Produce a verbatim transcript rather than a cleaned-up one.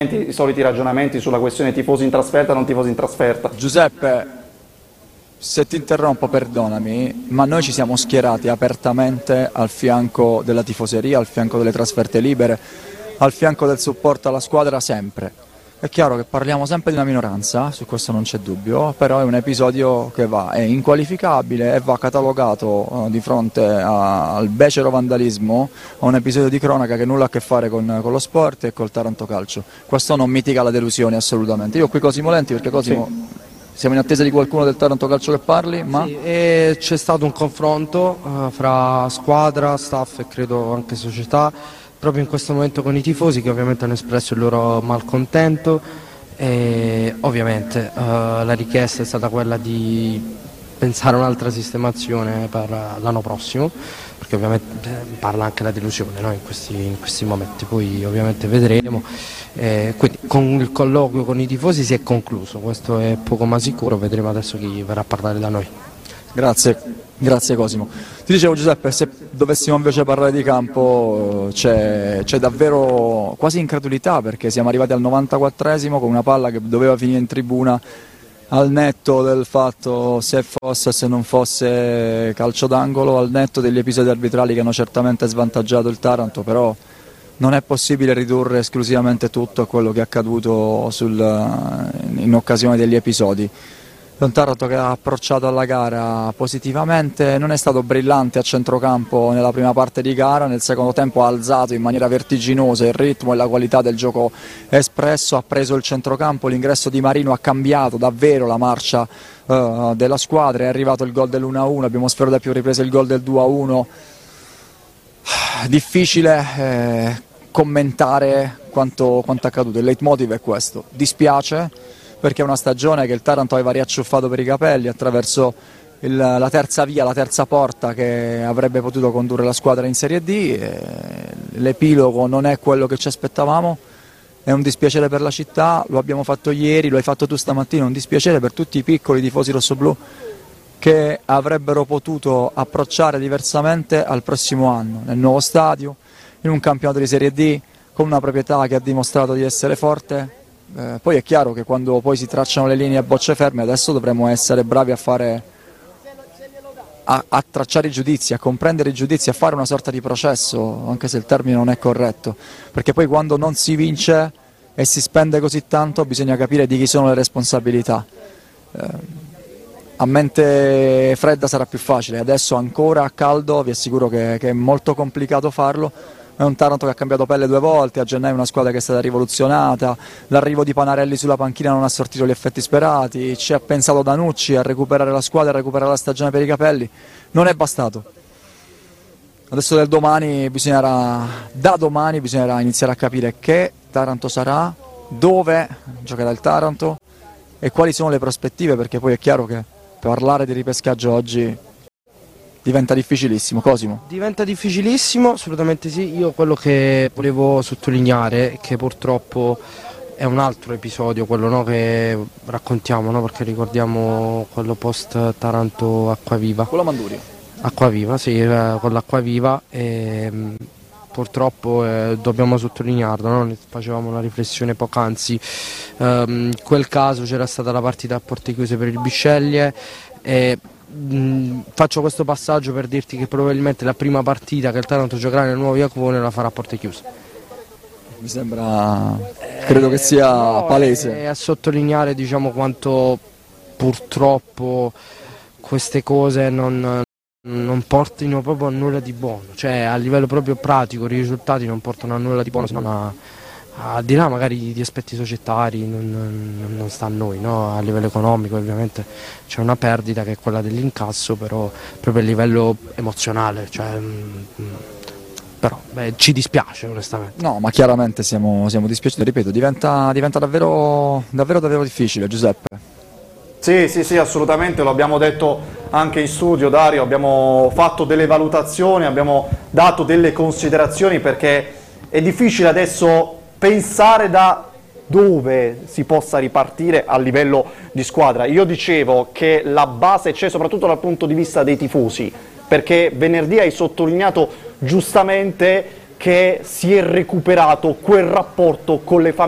i soliti ragionamenti sulla questione tifosi in trasferta e non tifosi in trasferta. Giuseppe, se ti interrompo perdonami, ma noi ci siamo schierati apertamente al fianco della tifoseria, al fianco delle trasferte libere, al fianco del supporto alla squadra sempre. È chiaro che parliamo sempre di una minoranza, su questo non c'è dubbio, però è un episodio che va, è inqualificabile e va catalogato eh, di fronte a, al becero vandalismo, a un episodio di cronaca che nulla ha a che fare con, con lo sport e col Taranto Calcio. Questo non mitiga la delusione assolutamente. Io ho qui Cosimo Lenti perché Cosimo... Sì. Siamo in attesa di qualcuno del Taranto Calcio che parli, ma... Sì, e c'è stato un confronto uh, fra squadra, staff e credo anche società, proprio in questo momento con i tifosi che ovviamente hanno espresso il loro malcontento e ovviamente uh, la richiesta è stata quella di pensare a un'altra sistemazione per l'anno prossimo, perché ovviamente parla anche la delusione, no? in, questi, in questi momenti, poi ovviamente vedremo. Eh, quindi con il colloquio con i tifosi si è concluso, questo è poco ma sicuro, vedremo adesso chi verrà a parlare da noi. Grazie, grazie Cosimo. Ti dicevo Giuseppe, se dovessimo invece parlare di campo c'è, c'è davvero quasi incredulità perché siamo arrivati al novantaquattresimo con una palla che doveva finire in tribuna al netto del fatto se fosse o se non fosse calcio d'angolo, al netto degli episodi arbitrali che hanno certamente svantaggiato il Taranto, però non è possibile ridurre esclusivamente tutto a quello che è accaduto sul, in occasione degli episodi. È un Taranto che ha approcciato alla gara positivamente, non è stato brillante a centrocampo nella prima parte di gara, nel secondo tempo ha alzato in maniera vertiginosa il ritmo e la qualità del gioco espresso, ha preso il centrocampo, l'ingresso di Marino ha cambiato davvero la marcia uh, della squadra, è arrivato il gol dell'uno a uno, abbiamo sfiorato da più riprese il gol del due a uno, difficile eh, commentare quanto, quanto accaduto, il leitmotiv è questo, dispiace perché è una stagione che il Taranto aveva riacciuffato per i capelli attraverso il, la terza via, la terza porta che avrebbe potuto condurre la squadra in Serie D, l'epilogo non è quello che ci aspettavamo, è un dispiacere per la città, lo abbiamo fatto ieri, lo hai fatto tu stamattina, un dispiacere per tutti i piccoli tifosi rossoblù che avrebbero potuto approcciare diversamente al prossimo anno, nel nuovo stadio, in un campionato di Serie D, con una proprietà che ha dimostrato di essere forte. Eh, poi è chiaro che quando poi si tracciano le linee a bocce ferme adesso dovremo essere bravi a fare a, a tracciare i giudizi, a comprendere i giudizi, a fare una sorta di processo, anche se il termine non è corretto, perché poi quando non si vince e si spende così tanto bisogna capire di chi sono le responsabilità. Eh, a mente fredda sarà più facile, adesso ancora a caldo vi assicuro che, che è molto complicato farlo. È un Taranto che ha cambiato pelle due volte, a gennaio una squadra che è stata rivoluzionata, l'arrivo di Panarelli sulla panchina non ha sortito gli effetti sperati, ci ha pensato Danucci a recuperare la squadra, a recuperare la stagione per i capelli, non è bastato. Adesso del domani bisognerà, da domani bisognerà iniziare a capire che Taranto sarà, dove giocherà il Taranto e quali sono le prospettive, perché poi è chiaro che parlare di ripescaggio oggi diventa difficilissimo. Cosimo? Diventa difficilissimo, assolutamente sì. Io quello che volevo sottolineare è che purtroppo è un altro episodio, quello no, che raccontiamo, no, perché ricordiamo quello post Taranto Acquaviva. Quello Manduria. Acquaviva, sì, eh, con l'Acquaviva e purtroppo eh, dobbiamo sottolinearlo, no? Ne facevamo una riflessione poc'anzi. Um, in quel caso c'era stata la partita a porte chiuse per il Bisceglie e mh, faccio questo passaggio per dirti che probabilmente la prima partita che il Taranto giocherà nel nuovo Iacovone la farà a porte chiuse. Mi sembra, credo che sia eh, no, palese. È a sottolineare, diciamo, quanto purtroppo queste cose non, non portino proprio a nulla di buono, cioè a livello proprio pratico i risultati non portano a nulla di buono, se non a, a di là magari di aspetti societari, non, non, non sta a noi, no? A livello economico ovviamente c'è una perdita che è quella dell'incasso, però proprio a livello emozionale, cioè, mh, però beh, ci dispiace onestamente. No, ma chiaramente siamo, siamo dispiaciuti, ripeto, diventa, diventa davvero, davvero davvero difficile, Giuseppe. Sì, sì, sì, assolutamente, lo abbiamo detto anche in studio, Dario, abbiamo fatto delle valutazioni, abbiamo dato delle considerazioni perché è difficile adesso pensare da dove si possa ripartire a livello di squadra. Io dicevo che la base c'è soprattutto dal punto di vista dei tifosi, perché venerdì hai sottolineato giustamente che si è recuperato quel rapporto con le famiglie.